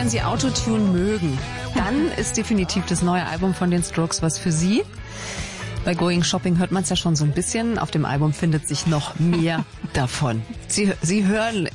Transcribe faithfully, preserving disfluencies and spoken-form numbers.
wenn Sie Autotune mögen, dann ist definitiv das neue Album von den Strokes was für Sie. Bei Going Shopping hört man es ja schon so ein bisschen. Auf dem Album findet sich noch mehr davon. Sie, Sie hören